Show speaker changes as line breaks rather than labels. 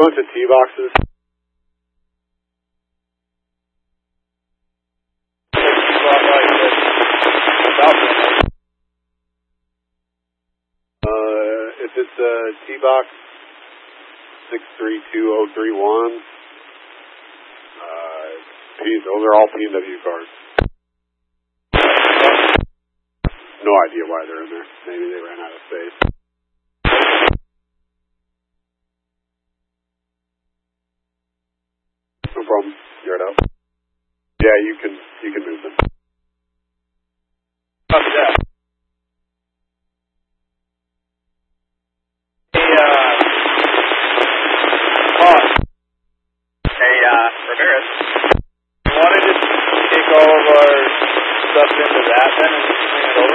bunch of tee boxes. If it's a tee box 632031, those are all P&W cards. No idea why they're in there. Maybe they ran